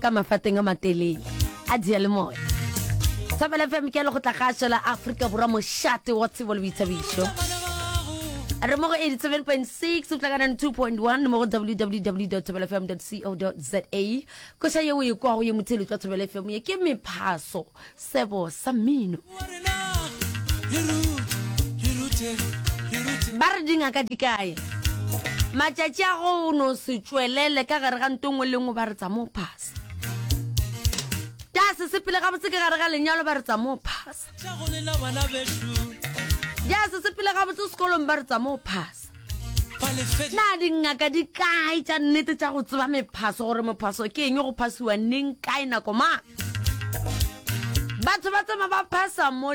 ka mafateng a matelele a dia le moya Thobela FM ke le go tla ga la Africa Borwa moshate wa tsebo le boitsabiso re mo go 87.6 o tla kana 2.1 mo go www.thobelafm.co.za ko sa ye o ye kwa go ye mothelo twa Thobela FM ye ke mephaso sebo sa mmino ba re dinga ka dikae matšatši a go no se tšwelele ka gare ga ntongwe le ngwe ba re tsa mo phasa ya se sepele ga botse ke gare ga lenyalo ba re tsa mo phasa ya se sepele ga botse sekolong ba re tsa mo phasa na dingaka di kae tša nnete tša go tseba mephaso gore mophaso ke eng go phasiwa neng kae nako mang batho ba tsama ba phasa mo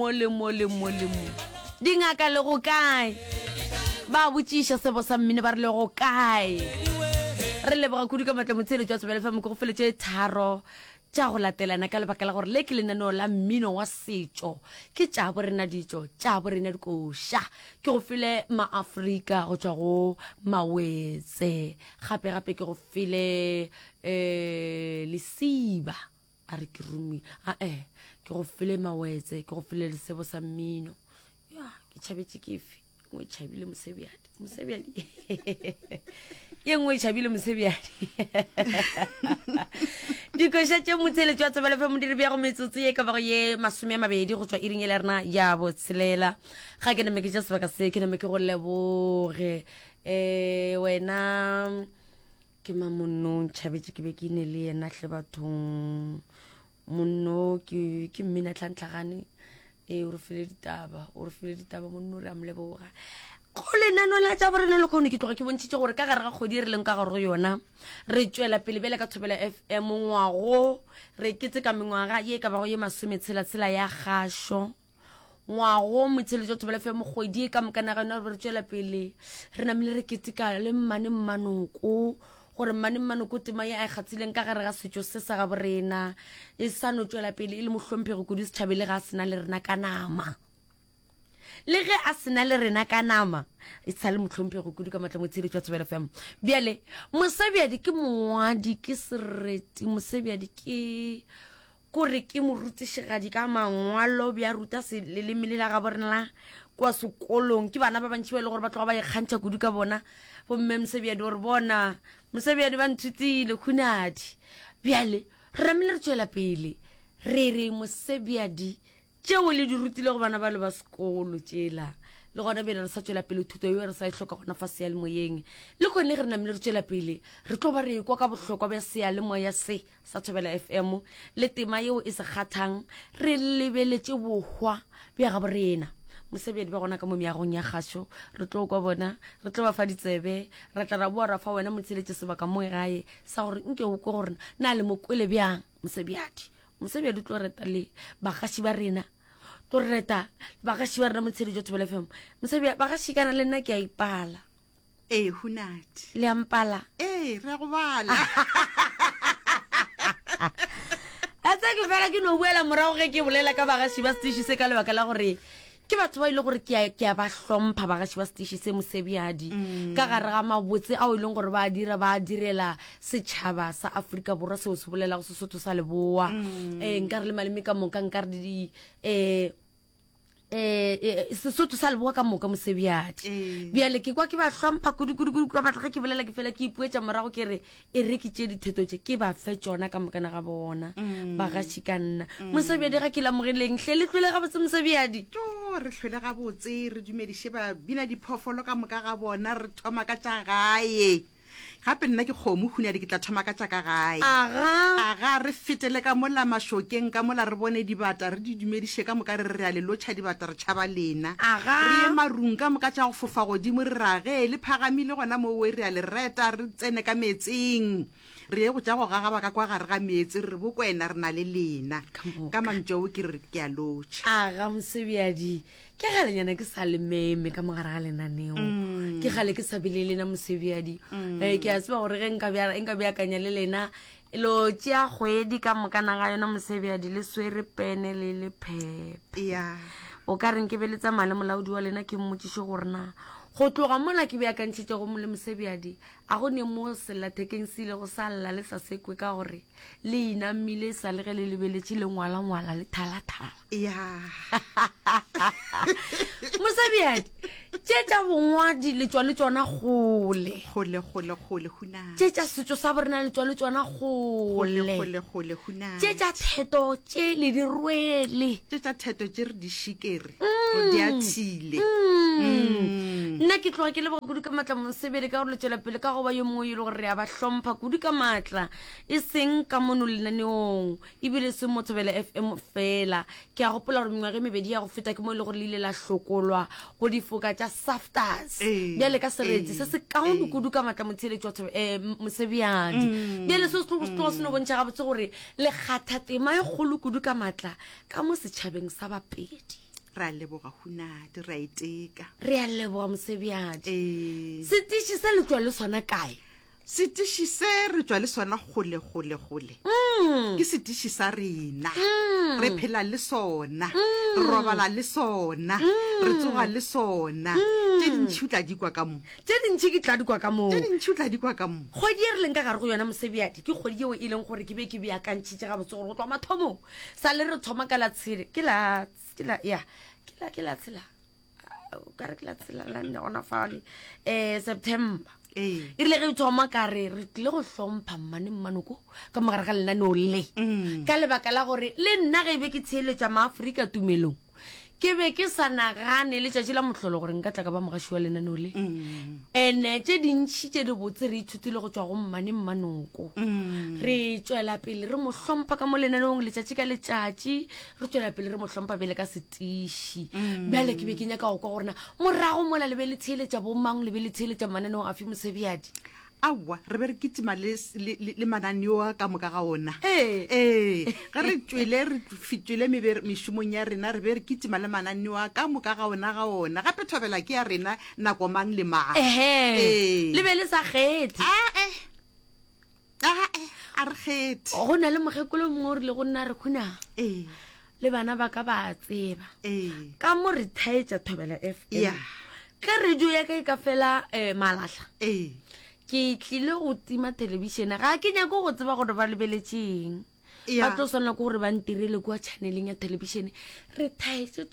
dingaka le go kae ba botšiša sebo sa mmine ba re le go kae re leboga kudu ka matla motshelo tša Thobela FM go feletše tharo tša go latelana ka lebaka la gore le ke lenaneo la mmino wa setšo ke tša borena ditšo tša borena dikoša ke go file maafrika go tšwa go mawetse gape ke go file lesiba a re ke rumi ke go file mawetse ke go file lesebo sa mmino ya ke tšhabetše kefe ngwe tšhabile mosebiadi ye ngwe tšhabile mosebiadi dikoša tše motshele tša Thobela FM di re bja go metsotso ye ka bago ye 20 go tšwa iring e le rena ya botshelela ga ke name ke tša sebaka se ke name ke go leboge wena ke mamonno tšhabetše ke be ke ine le yena hle bathong monno ke mmina tlhantlhagane o re file ditaba monno re a moleboga go lenano la tša borena le kgone ke tloga ke bontšitše gore ka gare ga kgodi re leng ka gare go yona re tšwela pele bele ka Thobela FM ngwago re ketse ka mengwaga ye ka bago ye 16 ya gašo ngwago motsheletšo Thobela FM kgodi ka mokanagana re tšwela pele re namile re ketika le mmanoko gore mmanoko tema ye a ikgatsileng ka gare ga setšo se sa ga borena e sa no tšwela pele e le mohlomphego kudu setšhabele ga a sena le rena ka nama le ge a sena le rena ka nama e sa le mohlomphego kudu ka matla motsheletšo wa Thobela FM bjale mosebiadi ke mongwadi ke sereti mosebiadi ke kore ke morutišigadi ka mangwalo bja ruta leleme le la ga borena kwa sekolong ke bana ba bantši ba ile gore ba tloga ba ikgantšha kudu ka bona bomme mosebiadi gore bona mosebiadi ba nthutile khunadi bjale re ramile re tšwela pele re re mosebiadi tšeo le di rutile go bana ba le ba sekolo tšela le gona bena re sa tšwela pele thuto yo re sa ihloka gona fa sealemoyeng le kgone ge re namile re tšwela pele re tlo ba re kwa ka bohlokwa bja sealemoya se sa Thobela FM le tema yeo e se kgathang re lebeletše bohwa bja ga borena mosebiadi ba gona ka mo meagong ya kgašo re tlo kwa bona re tlo ba fa ditsebe re tla ra boa ra fa wena motsheletše sebaka mo gae sa gore nke o kwa gore na le mokwele bjang mosebiadi tlo reta le bagaši ba rena tlo reta bagaši ba rena motsheletšo Thobela FM mosebiadi bagaši kana le nna ke a ipala hunati le ampala re go bala a tsa ke fela ke no buela morago ge ke bolela ka bagaši ba station se ka lebaka la gore ke batho ba ile gore ke a ba hlompha bagaši ba station se mosebiadi ka gare ga mabotse ao e leng gore ba direla setšhaba sa Afrika Borwa seo se bolela go Sesotho sa Leboa nka re le maleme ka moka nka re Sesotho sa Leboa ka moka mosebiadi bjale ke kwa ke ba hlompha kudu ka batla ke bolela ke fela ke ipuetša morago ke re e re ke tše dithetho tše ke ba fe tšona ka mokana ga bona bagaši ka nna mosebiadi ga ke lamogileng hle le tlwele ga botse mosebiadi re hlwele ga botse re dumediše ba bina diphoofolo ka moka ga bona re thoma ka tša gae gape nna ke kgomo hunadi ke tla thoma ka tša ka gae aga re fetele ka mola mašokeng ka mola re bone dibata re di dumediše ka moka re a le lotšha dibata re tšhaba lena re ye marung ka moka tša go fofa godimo re rage le phagamile gona mo we re a le reta re tsene ka metseng re ye go tša go gagaba ka kwa gare ga meetse re bokwena re na le lena ka mantšoo ke re ke a lotšha aga mosebiadi ke galenyana ke sa le meme ka mogare ga lenaneo ke gale ke sa bile lena mosebiadi ke a tseba gore ge nka beakanya le lena lo tšea kgwedi ka mokana ga yona mosebiadi le swere pene le phepe o ka reng ke beletsa male molaodi wa lena ke mmotšiše gorena go tloga mola ke beakantšhitše go mo le Mosebjadi a go ne mo sellathekeng se ile go sa lla le sa sekwe ka gore le inammile sa le ge le lebeletše le ngwala le thalathala ya Mosebjadi tše tša bongwadi le tšwa le tšona gole huna tše tša setšo sa borena le tšwa le tšona gole huna tše tša theto tše le di rwele tše tša theto tše re di šikere di a tšhile nna ke tloga ke le kudu ka matla Mosebjadi ka gore le tšwela pele ka go ba yo mongwe e le gore re a ba hlompha kudu ka matla e seng ka mono lenaneong ebile se mo Thobela FM fela ke a gopola gore mengwaga e mebedi ya go feta ke mo e le gore le ile la hlokolwa go difoka tša Safters bjale ka seretsi se se kaone kudu ka matla motheeletši wa Mosebjadi bjale se se tlogo se no bontšha gabotse gore le kgatha tema e kgolo kudu ka matla ka mo setšhabeng sa Bapedi ra leboga hunadi ra iteka re a leboga Mosebjadi setiši se le tšwa le sona kae setiši se re tšwa le sona gole ke setiši sa rena re phela le sona re robala le sona re tsoga le sona tše dintšhi o tla di kwa ka mo tše dintšhi ke tla di kwa ka moo kgwedi e re leng ka gare go yona Mosebjadi ke kgwedi yeo e leng gore ke be ke beakantšhitše gabotse gore go tloga mathomong sa le re thoma ka la tshele ke la tshela la nne gona fale September e rile ge thoma ka re tlile go hlompha mmanoko ka mogare ga lenaneo le ka lebaka la gore le nna ge be ke tsheeletša maAforika tumelong ke be ke sa nagane le tšatši la mohlolo gore nka tla ka ba mogaši wa lenaneo le ene tše dintšhi tše di botse re ithutile go tšwa go mmanoko re tšwela pele re mo hlompha ka mo lenaneong letšatši ka letšatši re tšwela pele re mo hlompha bele ka setiši bjale ke be ke nyaka go kwa gorena morago mola le be le tsheeletša bomang le be le tsheeletša mananeo a fi Mosebjadi awa re be re kitima le mananeo a ka moka ga ona ge re fetšwele mešomong ya rena re be re kitima le mananeo a ka moka ga ona gape Thobela ke ya rena nako mang le mang le be le sa kgethe a re kgethe go na le mogekolo mongwe o rile go nna re khuna le bana ba ka ba tseba ka mo re thaetša Thobela FM ka radio ya ka e ka fela Malahla ke tlile go tima televišene ga ke nyako go tseba gore ba lebeletšeng ba tlo swana ke gore ba ntirele kua channeleng ya televišene re thaetse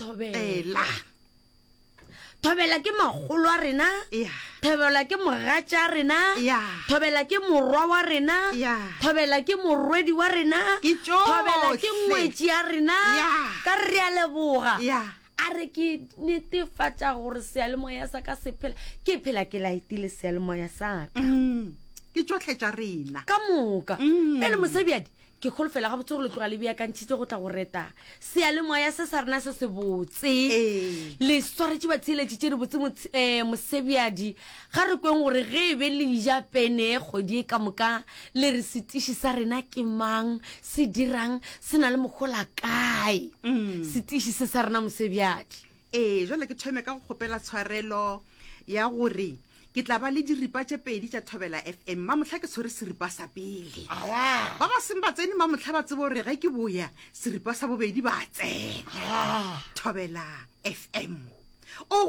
Thobela ke magolo a rena Thobela ke mogatša a rena Thobela ke morwa wa rena Thobela ke morwedi wa rena Thobela ke ngwetši a rena ka re a leboga a re ke netefatša gore seyalemoya sa ka se phela ke phela ke laetile seyalemoya sa ka ke tšotlhe tša rena ka moka pele Mosebjadi ke kgolofela gabotse gore le tloga le beakantšhitše go tla go reta seyalemoya se sa rena se se botse le swaretše batsheeletši tše di botse Mosebjadi ga re kweng gore ge e be le ja pene kgwedi e ka moka le re setiši sa rena ke mang se dirang se na le mogola kae setiši se sa rena Mosebjadi jwale ke thome ka go kgopela tshwarelo ya gore ke tla ba le diripa tše pedi tša Thobela FM mamotlha ke tshwere seripa sa pele ba ba seng ba tsene mamotlha ba tsebo gore ge ke boya seripa sa bobedi ba tsena Thobela FM o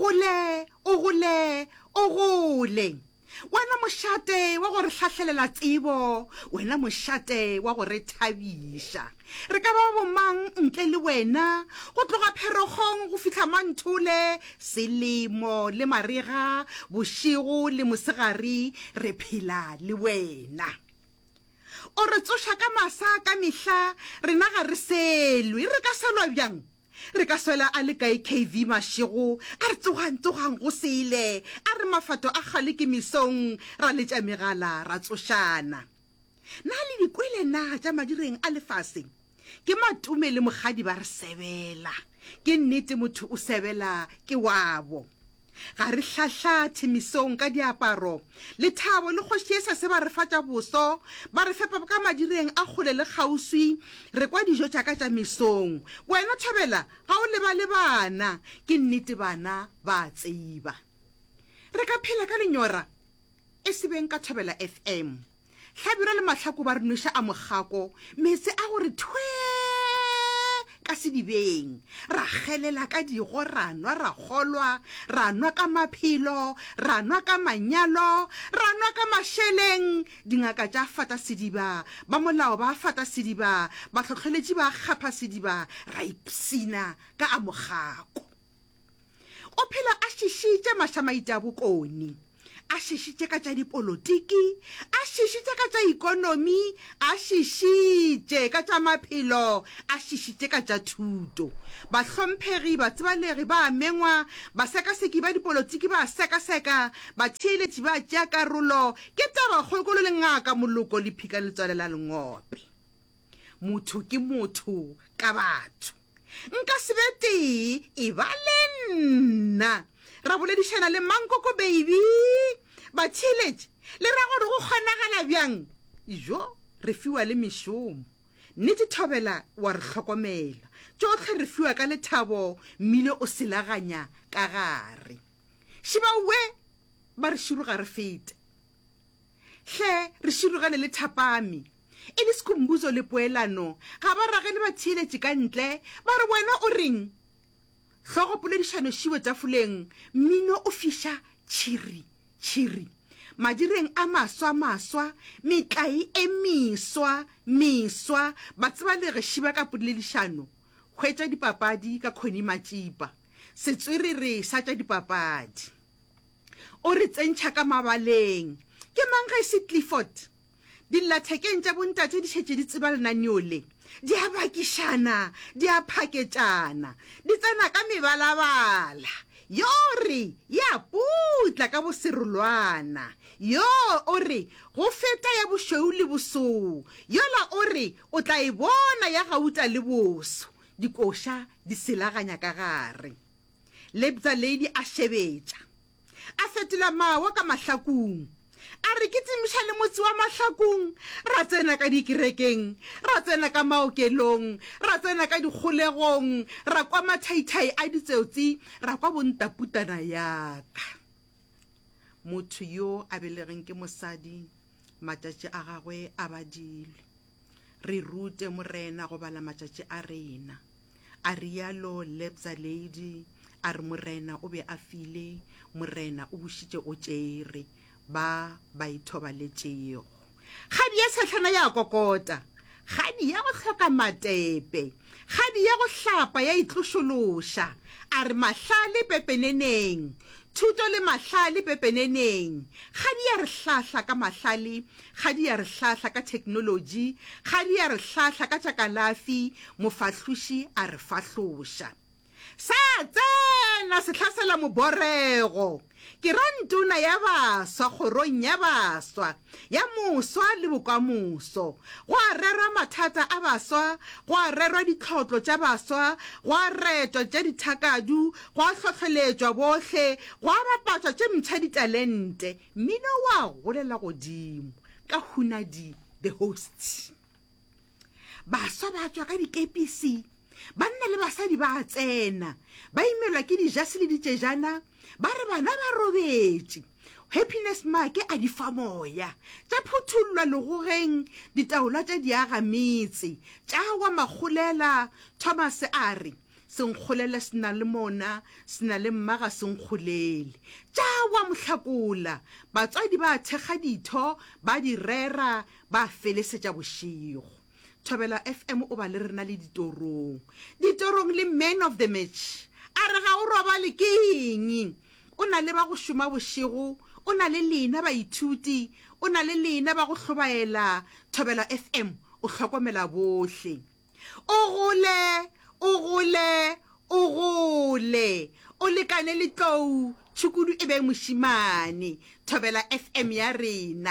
gole wena mošate wa gore hlahlelela tsebo wena mošate wa gore thabiša re ka ba bomang ntle le wena go tloga pherogong go fihla manthole selemo le marega bošego le mosegare re phela le wena o re tsoša ka masa ka mehla rena ga re selwe re ka selwa bjang re ka swela a le kae KV Mashego a re tsogang go sele a re mafato a gale ke mesong ra letša megala ra tsošana na le dikwele na tša madireng a lefase ke matume le mogadi ba re sebela ke nnete motho o sebela ke wabo ga re hlahlathe mesong ka diaparo le thabo le kgošiesa se ba re fatša boso ba re fepa ka madireng a kgole le kgauswi re kwa dijo tša ka tša mesong wena Thobela ga o leba le bana ke nnete bana ba tseba re ka phela ka lenyora e sebeng ka Thobela FM hlabira le mahlako ba re noša a mogako metse a gore thwe ka sedibeng, ra gelela ka digo, ra nwa ra golwa, ra nwa ka maphelo, ra nwa ka manyalo, ra nwa ka mašheleng. Dingaka tša fata sediba, ba molao ba fata sediba, batlhotlheletši ba gapa sediba, ra ipsina ka amogako. O phela a šišitše mašamaita bokoni, a šišitše ka tša dipolotiki, a šišitše ka tša ikonomi, a šišitše ka tša maphelo, a šišitše ka tša thuto. Bahlomphegi, batsebalegi ba amengwa, basekaseki ba dipolotiki ba sekaseka, batheeletši ba tšea karolo, ke tabakgolo le ngaka moloko le phika letswale la lengope. Motho ke motho ka batho. Nka sebete e ba le nna ra boledišana le Mankoko baby, batheeletši le ra gore go kgonagala bjang. Jo re fiwa le mešomo, nnete Thobela wa re hlokomela, tšohle re fiwa ka lethabo, mmile o selaganya ka gare. Šibawe ba re širuga re fete, hle re širugane le Thapami e le sekhumbuzo le poelano, ga ba rage le batheeletši ka ntle ba re wena o reng. Hlogo poledišano šiwe tafoleng, mmino o fiša tšhiri tšhiri, madireng a maswa, metlai e meswa, batsebalege šiba ka poledišano, hwetša dipapadi ka Khoni Matipa, setswerere sa tša dipapadi. O re tsentšha ka mabaleng, ke mang ga se Clifford? Dillathekeng tša bontate di šetše di tseba lenaneo le, di a bakišana, di a phaketšana, di tsena ka mebalabala. Yo re ya putla ka boserolwana, yo o re go feta ya bošweu le bosou, yola o re o tla e bona ya gauta le boso, dikoša di selaganya ka gare. Lebza Lady a šebetša, a fetola mawa ka mahlakong, a re ke tsemiša le motse wa mahlakong, ra tsena ka dikerekeng, ra tsena ka maokelong, ra tsena ka dikgolegong, ra kwa mathaithai a ditseotsi, ra kwa bontaputana yaka. Motho yo a belegeng ke mosadi, matšatši a gagwe a badilwe. Re rute morena go bala matšatši a rena, a rialo Lebza Lady, a re morena o be a file, morena o bušitše o tšere, ba ithobaletšego. Kgadi ya sehlana ya kokota, kgadi ya go hloka matepe, kgadi ya go hlapa ya itlošološa, a re mahlale pepeneneng, thuto le mahlale pepeneneng, kgadi ya re hlahla ka mahlale, kgadi ya re hlahla ka technology, kgadi ya re hlahla ka tša kalafi, mofahloši a re fahloša. Sa tsena sehlasela moborego, ke rantona ya baswa kgorong ya baswa ya moswa le bokamoso, go a rerwa mathata a baswa, go a rerwa ditlhotlo tša baswa, go a retwa tša dithakadu, go a hlohleletšwa bohle, go a bapatšwa tše mpšha ditalente. Mmino wa golela godimo ka Hunadi the host. Baswa ba tšwa ka dikepisi, banna le basadi ba tsena, ba imelwa ke dijase le ditšejana, ba re bana ba robetše. Happiness Make a di fa moya, tša phuthullwa legogeng, ditaola tša diaga metse, tša wa Makgolela. Thomas a re, senkgolele sena le mona, sena le mmaga senkgolele. Tša wa Mohlakola, batswadi ba thekga ditho, ba di rera, ba felesetša bošego. Thobela FM o ba le rena le ditorong le man of the match, a re ga o robale ke eng, o na le ba go šoma bošego, o na le lena baithuti, o na le lena ba go hlobaela. Thobela FM o hlokomela bohle. O gole, o lekane le tlou, tšhukudu e be mošimane. Thobela FM ya rena.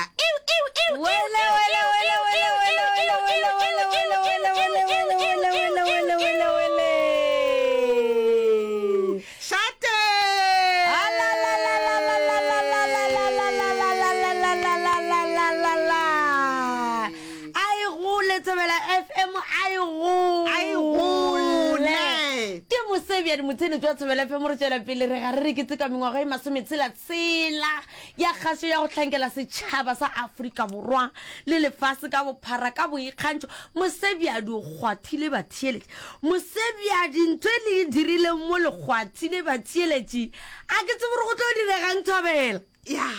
Mosebjadi motsene jwa Thobela FM re tswela pele re ga re ke tseka mengwaga e 16 ya kgaso ya go tlhankela setšhaba sa Afrika Borwa le lefase ka bophara ka boikgantsho. Mosebjadi o gwathile batheeletši. Mosebjadi ntho e le e dirileng mo le gwathile batheeletši. A ke tsebe gore go tlo diregang Thobela? ya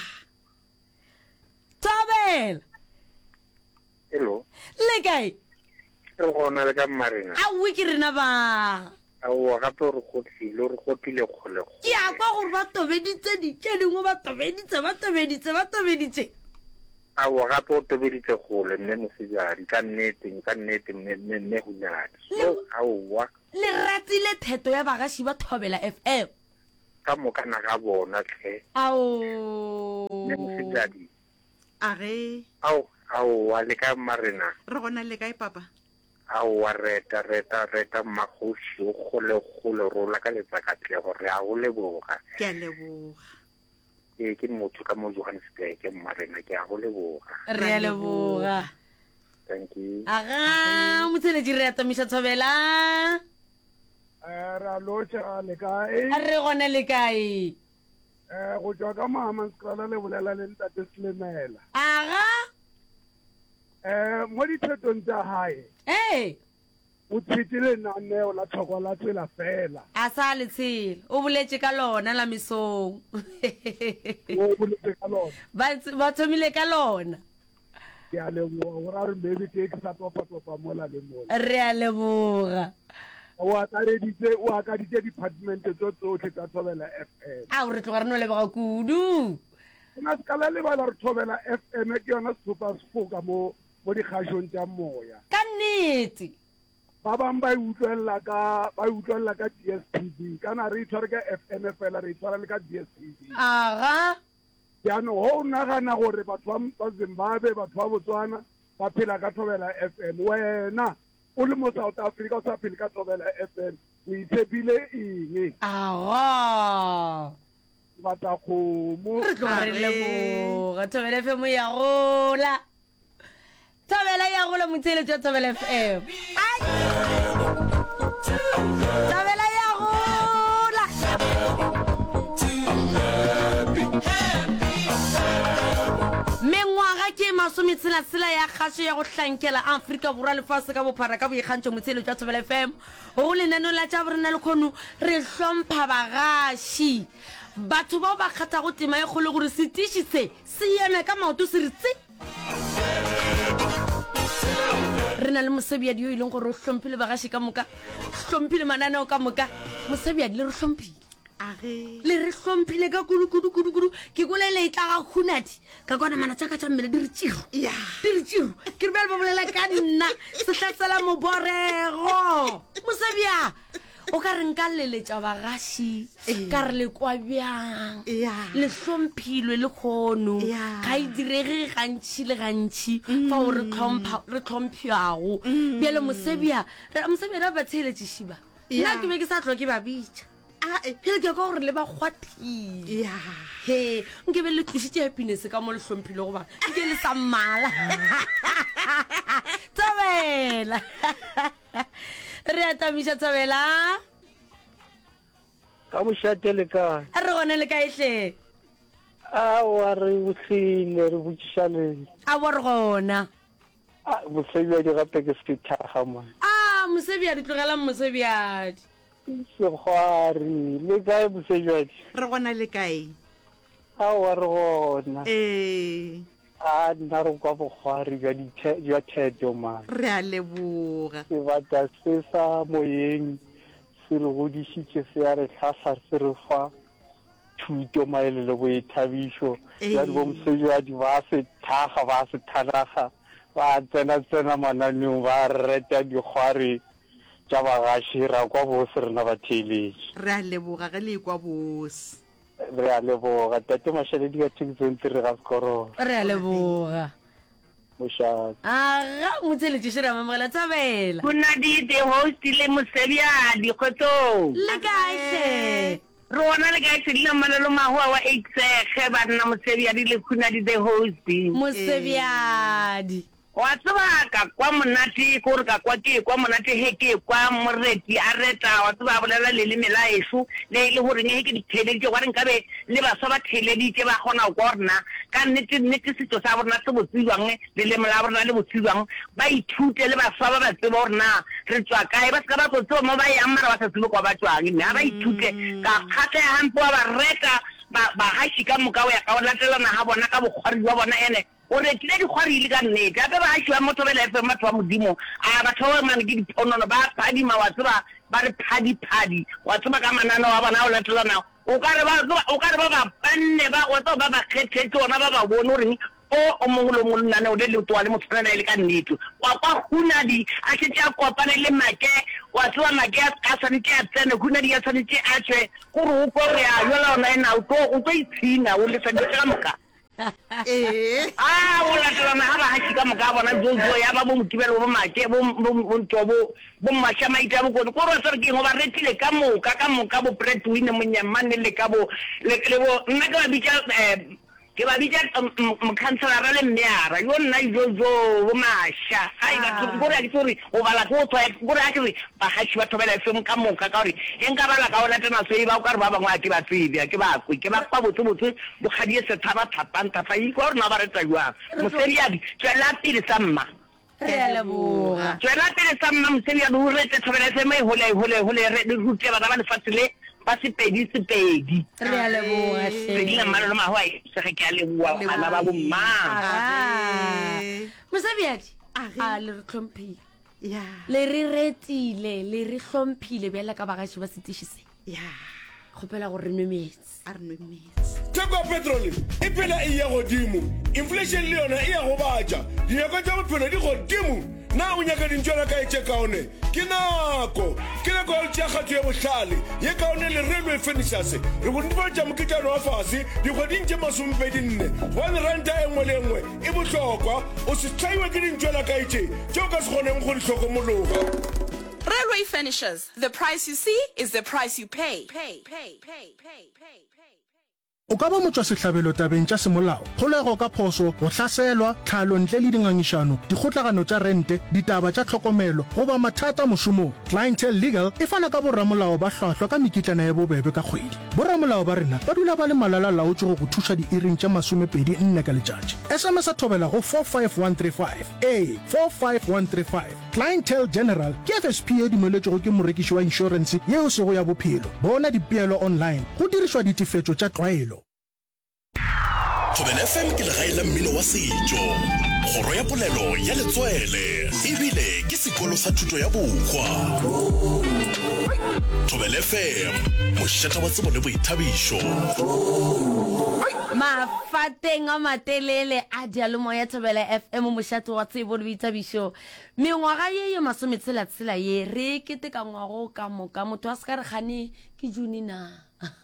Thobela Hello. le kae? Re gona le ka Marena. Aowe ke rena ba Aowa gape re gotlile kgole. ke a kwa gore ba tobeditse dingwe ba tobeditse. Aowa gape o tobeditse gole mme Mosebjadi ka nnete mme hunyadi. So aowa le ratile theto ya bagashi ba Thobela FM ka moka na ga bona tlhe. ao Mme Mosebjadi. a ge Aowa le ka Marena. re gona le kae papa? Aowa reta magoši o gole rola ka letsakatle gore a go leboga. ke a leboga. Ke motho ka mo Johannesburg ke Marena ke a go leboga. re a leboga. Thank you. Aga motseletši re atamiša Thobela ra locha le kae a re gone le kae? go tswa ka mama Skrala le bolela le ntate Selemela Aga mo dithetong tsa hae o tshitile naneo la tlhokwa la tsela fela a sa le tshela o boletše ka lona la mesong o boletse ka lona ba thomile ka lona. ke a leboga gore a re maybe ke sa topa mola le mola Re a leboga. o akaditse department tso tsotlhe tsa Thobela FM A re tloga re no leboga kudu. na Skala le bala re Thobela FM ke yona super spoka mo dikgašong tša moya Ka nnete ba bang ba utlwella ka DSTV kana re itshware ka FM fela re itshwara le ka DSTV aga jaanong ho o nagana gore batho ba Zimbabwe batho ba Botswana ba phela ka Thobela FM wena o le mo South Africa o sa phele ka Thobela FM o itshepile eng aga batla kgomo re tloga re leboga. Thobela FM ya gola. Thobela ya gola motseletši wa Thobela FM. Thobela ya gola. Mengwaga ke 16 ya kgaso ya go hlankela Afrika Borwa lefase ka bophara ka boikgantsho motseletši wa Thobela FM go lenaneo la tša borena le kgono re hlompha bagaši batho bao ba kgathago tema e kgolo gore setiši se eme ka maoto se re tse re na le Mosebjadi yo e leng gore o hlomphile bagaši ka moka hlomphile mananeo ka moka. Mosebjadi le re hlomphile a ge le re hlomphile ka kudu ke kole le tla ga khunadi ka kwana mana tsa ka tša mmele di re tširo ke re ba bolela ka nna se tlatsela moborego. Mosebjadi o ka re nka leletša bagaši ka re le kwa bjang le hlomphilwe le kgono ga e direge gantši le gantši fa o re tlhomphiago bjale Mosebjadi a ba tsheletše šiba nna ke be ke sa tlo ke ba bitša phele ke ka gore le ba kgwathile he nke be le tlositše happiness ka mo le hlomphile goba nke le sa mmala Thobela re atamiša Thobela Ka mošate le ka. a re gone le kaehle Aowa re botlile re botšišaneng. a bo re gona Mosebjadi gape ke sethaga man. Mosebjadi tlogelang Mosebjadi Segwari le kae Mosebjadi. re gona le kae? Aowa re gona. Nna re kwa bogwari jwa theto man. re a leboga. Sebata se sa moyeng se re godišitše se ya re tlhasa se re fa thuto maele le boithabišo ya bo Mosebjadi ba se thaga ba se thalaga ba tsena mananeong ba reta dikgwari tša bagaši ra kwa bose rena batheeletši. re a leboga ge le kwa bose. Re a leboga tate Mashaledi ka Texonti re ga sekorolo. re a leboga. Mošate aga motseletši še re amamogela Thobela Kuna di the host le Mosebjadi kgotong le kaehle re bona le kae se dilo manalo mahua wa 8 ge ba nna Mosebjadi le kuna di the host Mosebjadi wa tseba ka kwa monate gore ka kwa ke kwa monate he ke kwa moreti a reta wa tseba bolela le mela eso le gore ne ke dithele ke wa re nkabe le ba sa ba thele di ke ba gona go rena ka nnete setso sa bona se botsiwang le mela bona le botsiwang ba ithute le ba sa ba tseba gore na re tswa kae ba ska ba go tso mo ba ya mara ba sa tsebo kwa ba tswang ne ba ithute ka khate hampo ba reta ba ha shika moka ya ka latelana ha bona ka bogwari wa bona ene o re tle di khwari ile ka nnete gape ba ha motho bele fe matho wa modimo a batho ba mang ke diponono ba phadima wa tseba ba re phadi wa tseba ka manano wa bona o latelana o ka re ba panne ba o tso ba khethetse ona ba bona re o mongolo nane o le to wa le motsana ile ka nnete wa kwa hunadi a se tja kopane le make wa tswa make a sanetse a tsene hunadi ya sanetse a tswe gore o ko re a yola ona ena o tlo itsina o le sanetse ka moka o latelana ha ba ha shika moka bona jojo ya ba bo motibelo bo make bo mashamaita bo ko re tsere ke go ba retile ka moka bo breadwinner monyamane le ka bo le bo nna ka bitsa ke ba bitsa mokhanselara le mmeara yo nna jojo bo masha ai ba gore a tsori o bala go tswa gore a tsori ba ha shi ba thobela fem ka moka ka gore enka bala ka ona tena se ba ka re ba bangwa ke ba tsebia ke ba kwa botse bo khadie se thaba thapanta fa I gore na ba re tsaywa moseriadi tsela pele sa mma re a leboga tsela pele sa mma moseriadi o rete thobela se mai hole re rute ba ba le fatsile ba sepedi re a leboga se la mano ma hwa se ke a leboga bana ba bo mma mosabiadi a le re tlhomphile le re retile le re tlhomphile bjela ka bagashi ba setiši se kgopela gore re nwe metsi a re nwe metsi theko ya petrole e phela e ya godimo inflation le yona e ya go batša dinyako tša bophelo di godimo na o nyaka dintšwana ka etše kaone ke nako ya kgatho ya bohlale ye kaone le railway finishers re go netefatša moketšano wa fase dikgweding tše 24 ranta e nngwe le nngwe e bohlokwa o se hlaiwe ke dintšwana ka etše tšeo ka se kgoneng go di hlokomologa. Railway finishers. The price you see is the price you pay. O ka ba motswa sehlabelo tabeng tša semolao kgolego ka phoso go hlaselwa tlhalo ntle le dingangišano dikgotlagano tša rente ditaba tša tlhokomelo goba mathata mošomong Clientele Legal e fana ka borramolao ba hlwahlwa ka mekitlana ya bobebe ka kgwedi borramolao ba rena ba dula ba le malala-laotše go go thuša diiring tša 24 ka letšatši SMS a thobela go 45135 45135 Clientele General ke FSP e dumeletšego ke morekiši wa inšorense yeo sego ya bophelo bona dipeelo online go dirišwa ditifetšo tša tlwaelo. Thobela FM ke legae la mmino wa setšo kgoro ya polelo ya letswele ebile ke sekolo sa thuto ya bokgwa Thobela FM mošata wa tsebo le boithabišo mafateng a matelele a dialomo ya Thobela FM mošato wa tsebo le boithabišo mengwaga ye 16 ye re keteka ngwago ka moka motho a se ka re gane ke June na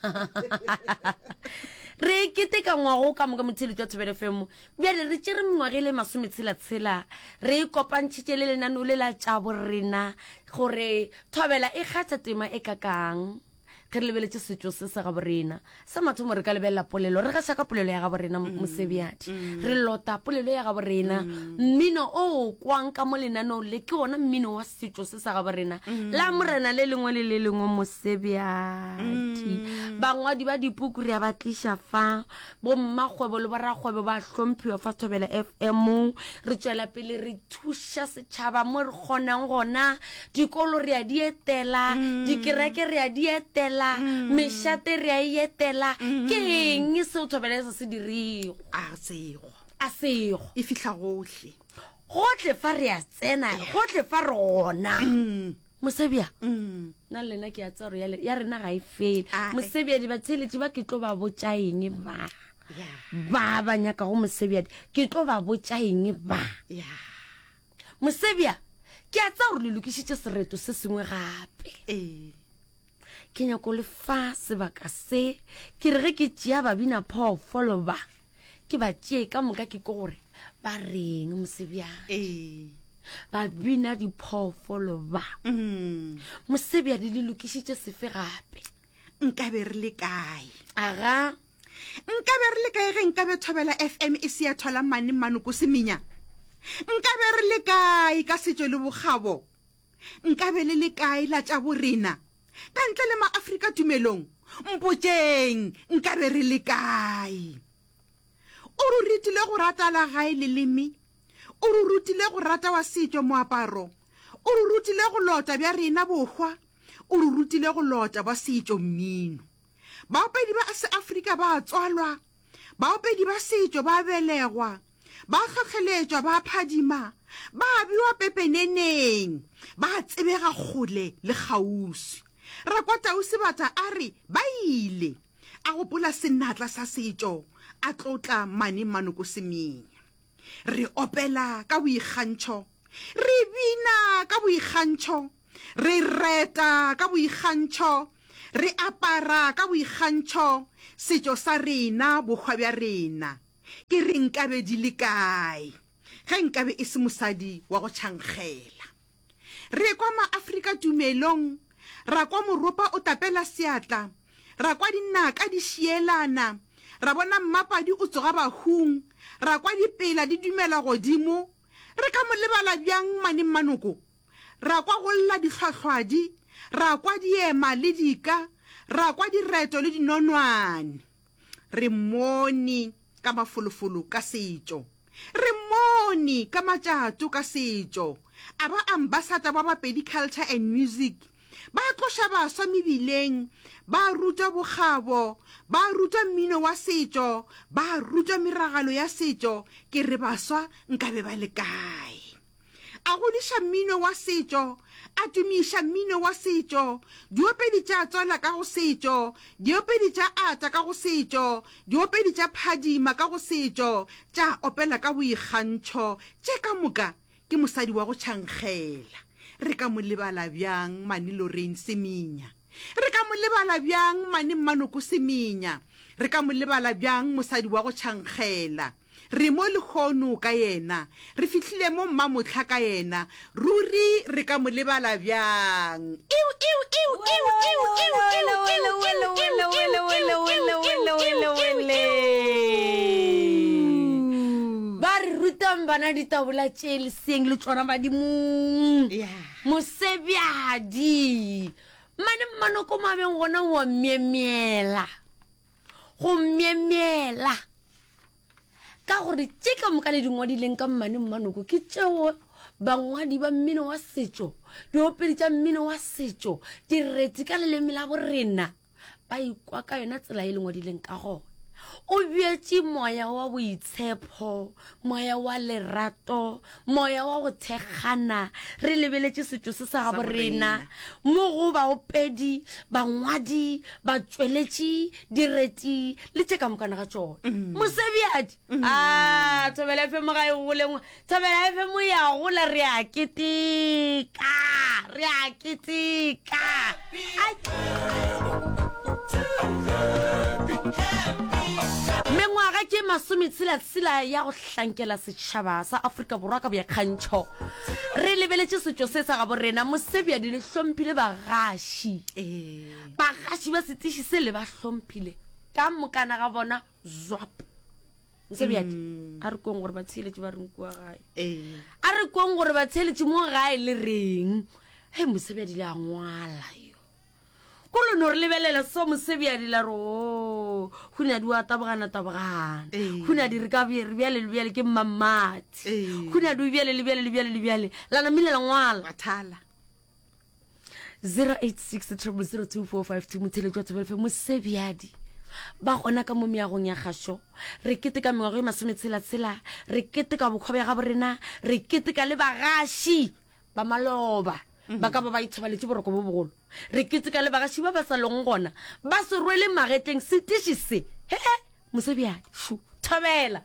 re keteka ngwago ka moka motheletši wa Thobela FM bjale re tšere mengwaga le 16 re kopantšhitše le lenaneo le la tša borena gore Thobela e kgatha tema e kakang ge re lebeletše setšo se se ga borena sa mathomo re ka lebelela polelo re gaša ka polelo ya ga borena mosebiadi re lota polelo ya ga borena mmino o kwang ka mo lenaneo le ke ona mmino wa setšo se sa ga borena la morena le lengwe le le lengwe mosebiadi bangwadi ba dipuku re a ba tliša fa bommagwebo le boragwebo ba hlomphiwa fa Thobela FM re tšwela pele re thuša setšhaba mo re kgonang gona dikolo re a di etela dikereke re a di etela mešate re a etela ke eng seo Thobela se dirigo a sego e fihla gohle fa re a tsena gohle fa re gona Mosebia na lena ke a tsaro ya rena ga e fele Mosebiadi ba tsheletši ba ke tlo ba botša eng ba nyaka go Mosebiadi ke tlo ba botša eng Mosebia ke a tsa gore le lokišitše sereto se sengwe gape ke nyako le fa sebaka se ke re ge ke tšea babina phoofolo ba ke ba tšee ka moka ke gore ba reng Mosebiadi ba bina diphoofolo ba Mosebiadi le lokišitše sefe gape nkabe re le kae aga nkabe re le kae ge nkabe Thobela FM e se ya thola mane ko semenya nkabe re le kae ka setšo le bogabo nkabe le le kae la tša borena ka ntle le maafrika tumelong mpotšeng nkabe re le kae o re rutile go rata la gae leleme o re rutile go rata wa setšo moaparo o re rutile go lota bja rena bokgwa o re rutile go lota ba setšo mmino baopedi ba seafrika ba tswalwa baopedi ba setšo ba belegwa ba tlhotlheletšwa ba phadima ba biwa pepeneneng ba tsebega kgole le kgauswi ra kwa Tau Sebata a re ba ile a gopola senatla sa setšo a tlotla Mane Manoko Semenya re opela ka boikgantšho re bina ka boikgantšho re reta ka boikgantšho re apara ka boikgantšho setšo sa rena bokgwa bja rena ke re nkabe di le kae ge nkabe e se mosadi wa go tšhankgela re kwa maafrika tumelong ra kwa moropa o tapela seatla ra kwa dinaka di šielana ra bona mmapadi o tsoga bahung ra kwa dipela di dumela godimo re ka molebala bjang Mane Manoko ra kwa go lla dihlwahlwadi ra kwa diema le dika ra kwa direto le dinonwane re mmone ka mafolofolo ka setšo re mmone ka matšato ka setšo a ba ambassador ba Bapedi Culture and Music ba tloša baswa mebileng ba ruta bogabo ba ruta mmino wa setšo ba ruta meragalo ya setšo ke re baswa nkabe ba le kae a godiša mmino wa setšo a tumiša mmino wa setšo diopedi tša tswala ka go setšo diopedi tša ata ka go setšo diopedi tša phadima ka go setšo tša opela ka boikgantšho tše ka moka ke mosadi wa go tšhankgela re ka mo lebala bjang Mane Lorraine Semenya re ka mo lebala bjang Mane Manoko Semenya re ka mo lebala bjang mosadi wa go tšhankgela re mo lekgono ka yena re fihlile mo mmamotlha ka yena ruri re ka mo lebala bjang ba re rutang bana ditabola tše leseng le tsona badimong Mosebjadi Mane Manoko mabeng gona wa mmemiela go mmemiela ka gore tše ka moka le dingwadileng ka Mane Manoko ke tšeo bangwadi ba mmino wa setšo diopedi tša mmino wa setšo direti ka leleme la borena ba ikwa ka yona tsela e le ngwadileng ka gona o bjetše moya wa boitshepo moya wa lerato moya wa go thekgana re lebeletše setšo se sa gabo rena mo go baopedi bangwadi batsweletše direti le tše ka mokana ga tšone Mosebjadi a Thobela FM ga e golengwe Thobela FM ya gola re a keteka mengwaga ke masometshela ya go hlankela setšhaba sa Afrika Borwa ka boikgantšho re lebeletše setšo se sa gabo rena Mosebjadi le hlomphile bagaši ba setiši se le ba hlomphile ka mokana ga bona zwap Mosebjadi a re kong gore ba tsheletše ba reng kua gae a re kong gore ba tsheletše mo gae le reng Mosebjadi le a ngwala yo ko le no re lebelela so Mosebjadi la ro go na di wa tabogana go na di re ka bjale ke mamati go na di bjale la na mile la ngwala bathala 086000245 motheletšwa Thobela Mosebjadi ba gona ka mo meagong ya gašo re keteka mengwago e masometshela re keteka bokgwa bja gabo rena re keteka le bagaši ba maloba ba ka ba ithobaletše boroko bo bogolo re keteka le bagaši ba ba sa leng gona ba se rwele magetleng setiši se Mosebjadi Thobela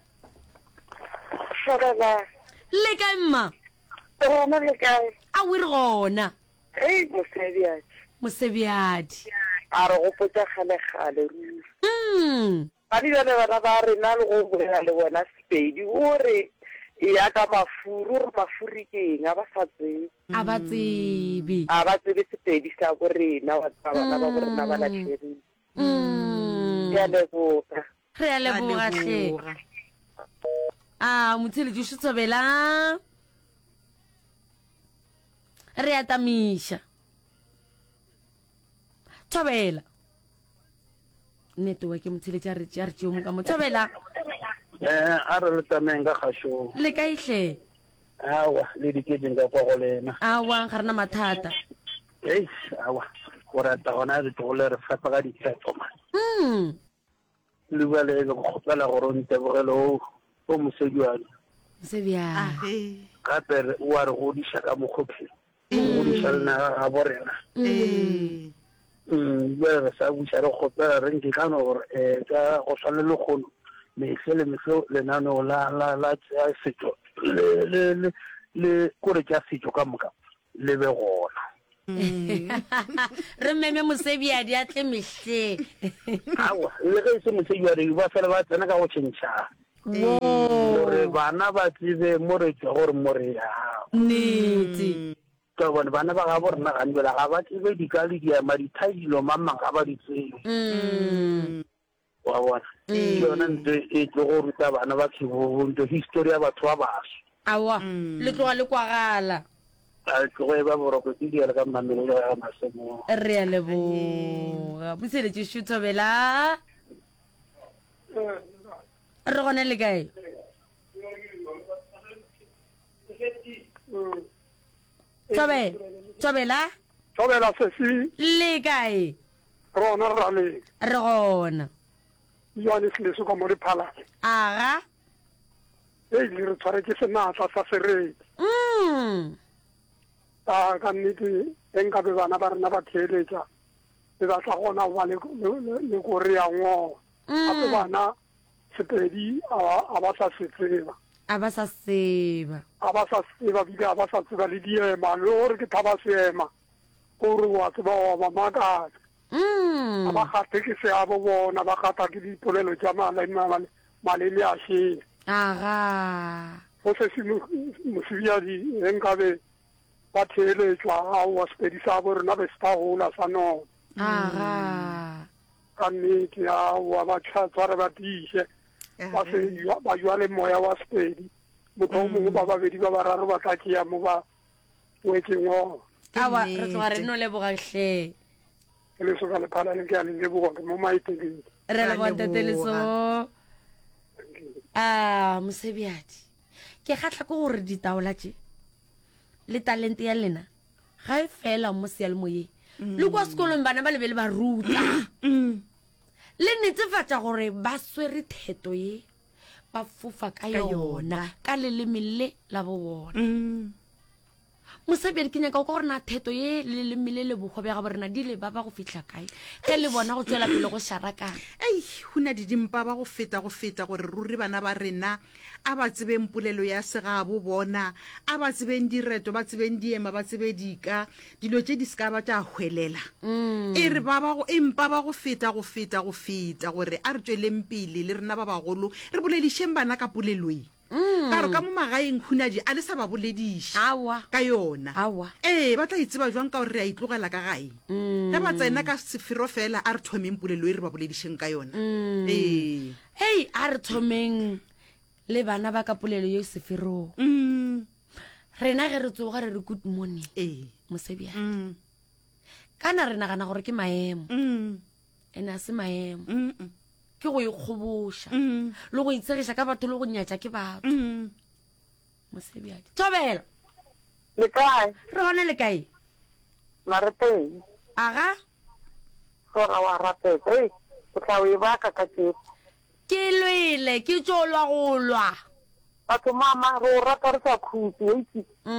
le kae mma a o re gona Mosebjadi a re gopotsa kgale ga di bjale bana ba rena le go bolela le bona Sepedi ore ya ka mafuru re mafuri keng a ba sa tsebe Sepedi sa go rena wa bana ba go rena ba latlherile re a leboga hle motheletši se Thobela re atamisha Thobela network motheletši a re tšeo mo ka mo Thobela a re le tsameng ka kgašong le ka ihle awa le diketseng ka kwa go lena awa ga rena mathata awa o rata gona re tlogole re fepa ka diphepo man le bua le go kgopela gore o ntebogelo o mosediwane gape o a re godiša ka mokgophelo godiša lenaga ga borena re sa buša re kgopela re nke kano gore ka go swane le kgono metlhe le metlhe lenaneo la setso le kore tša setso ka moka le be gona re meme Mosebiadi a tle mehle awa le ge se Mosebiadi ba fela ba tsena ka go tšhentšha gore bana ba tsebe mo re tswa gore mo re ya nnete ka bone bana ba ga borena ganebela ga ba tsebe dikale diama dithailo mamang ga ba di tsebe wa bona yona nte e tlo go ruta bana ba khibonto history ya batho ba baso awa le tloga le kwagala a tlogo e ba boroko ke di ka mamelelo ya masemo re a leboga motheletši shu Thobela re gone le kae Thobela sesi le kae rona rale re gona yone Sleso ka mo re phala aga le re tshware ke senatla sa sereti ka nnete enka be bana ba rena ba theeletša le ba tla gona go ba le gore ya ngo gape bana Sepedi a ba sa se tseba a ba sa tseba bile a ba sa tseba le diema le gore ke thaba seema gore wa tseba wa ba makatsa a ba gate ke seabo bona ba gata ke dipolelo tša maleme a šele aga go se se Mosebiadi enkabe ba theeletšwa aowa Sepedi sa bo rena be se ta gola sa nona aga ka nnete aowa ba tshware ba tiše ba jwale moya wa Sepedi motho o mongwe ba babedi ba bararo ba tla tšea mo ba wetseng o awa re tloga re no lebogahle ke leso ka lephala le ke a le leboga ke mo maiteleng re leboga teteleso Mosebiadi ke kgatlha ke gore ditaola tše le talente ya lena ga e fela mo sealemoyeng le kwa sekolong bana ba lebele ba ruta le netefatša gore ba swere theto ye ba fofa ka yona ka leleme le la bo bona Mosebiadi ke nyaka go gore na theto ye le leleme le le bogobe ga borena di le ba go fihla kae ge le bona go tswela pele go sharakana go na didimpa ba go feta gore ruri bana ba rena a ba tsebeng polelo ya segabo bona a ba tsebeng direto ba tsebeng diema ba tsebe dika dilo tše di ska ba tša hwelela e re empa ba go feta gore a re tsweleng pele le rena ba bagolo re boledišeng bana ka poleloi ka re ka mo magaeng Hunadi a le sa ba bolediša ka yona ba tla itseba jwang ka gore re a itlogela ka gae ge ba tsena ka sefero fela a re thomeng polelo e re ba boledišeng ka yona a re thomeng le bana ba ka polelo yo seferong rena ge re tsoga re re good morning Mosebiadi kana re nagana gore ke maemo ene a se maemo ke go ikgoboša le go itshegiša ka batho le go nyatša ke batho Mosebiadi Thobela le kae re gone le kae mareteng aga sora wa rapetse o tla o e baka ka ke lwele ke tšolwa go lwa batho mama re o rata re sa khutse itse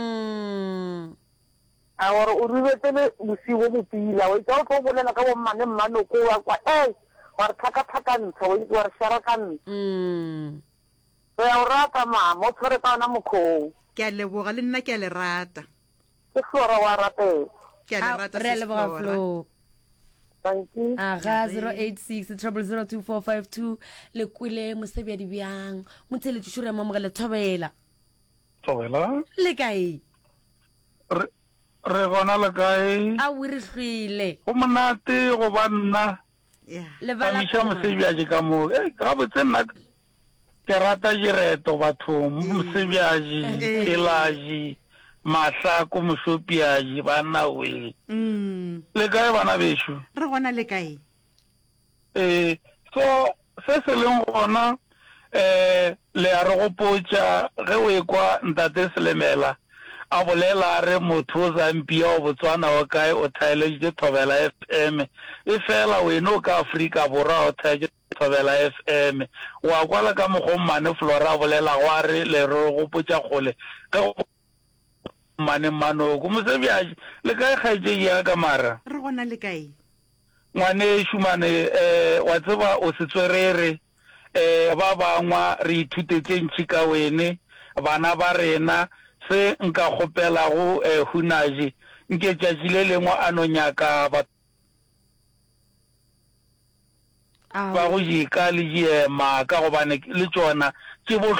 a gore o rubetsele bosigo bopila wa itse o tlo bolela ka bommane mmanoko wa kwa wa re tlhakatlhakantsha wa re sharakantsha re a o rata mama o tshware ka ona mokgong ke a leboga le nna ke a le rata ke Flora wa rapetse ke a le rata re a leboga Flo thank you aga 086 le kwile Mosebiadi bjang motheletši šure ya mamogele Thobela le kae re gona le kae a o re hlwile go monate go ba nna le bala Mosebiadi ka mo ga botse nna ke rata direto bathong Mosebjaji Kelaji Mahlako Moshopiaji bana we le kae bana beshu re gona le kae so se se leng gona le a re gopotša ge o ekwa ntate Selemela a bolela re motho Zambia o Botswana o kae o thaeleditše Thobela FM e fela wena o ka Afrika Borwa o thaeletše Thobela FM wa kwala ka Mane Flora bolela wa re le re gopotša gole ge Mane Manoko Mosebjaji le kae kgaetšedi ya ka mara re gona le kae ngwane shumane wa tseba o se tswerere ba bangwa re ithutetse ntši ka wene bana ba rena se nka kgopela go hunaje nke tšatši le lengwe a no nyaka ba go jika le diema ka gobane le tšona tše